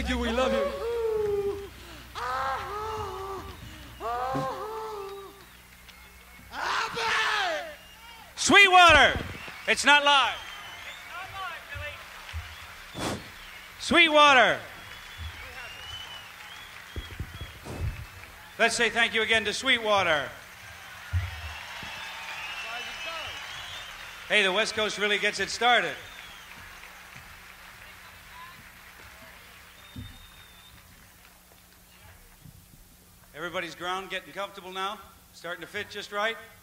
Thank you. We love you. Sweetwater. It's not live. Sweetwater. Let's say thank you again to Sweetwater. Hey, the West Coast really gets it started. Everybody's ground getting comfortable now? Starting to fit just right?